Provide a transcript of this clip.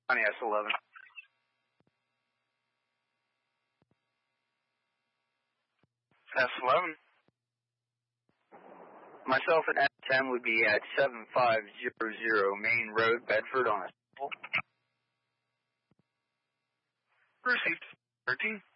on the S11. S11. Myself and S10 would be at 7500 Main Road, Bedford on a... Received. 13.